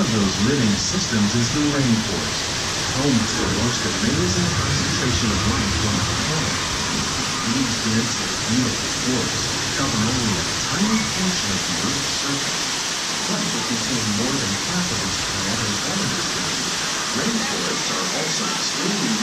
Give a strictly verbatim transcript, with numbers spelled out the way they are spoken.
of those living systems is the rainforest, home to the most amazing concentration of life on the planet. These dense and beautiful forests cover only a tiny portion of the Earth's surface, but they contain more than half of its planet and elements. Rainforests are also extremely